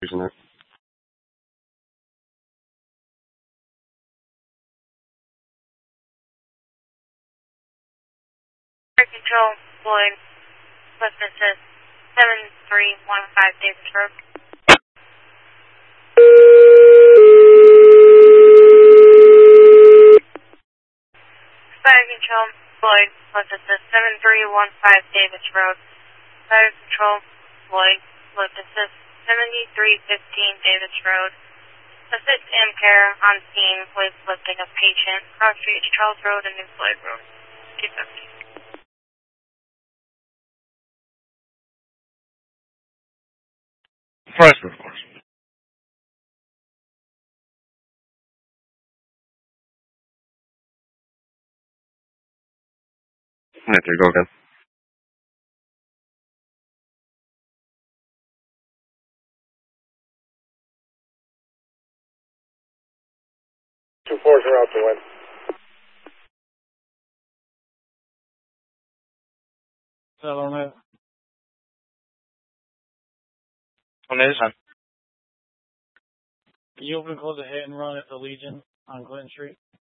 using it. Air Control, Floyd, Westminster, 7315 Davis Road. Fire Control, Floyd, Westminster, 7315 Davis Road. Fire Control, Floyd, Westminster, 7315 Davis Road. Assist AmCare on scene with lifting of patient, Cross Street, Charles Road, and New Floyd Road. 250. First, of course. There, go again. Two fours are out the wind. Hello, mate. On this one. Can you open and close a hit and run at the Legion on Clinton Street?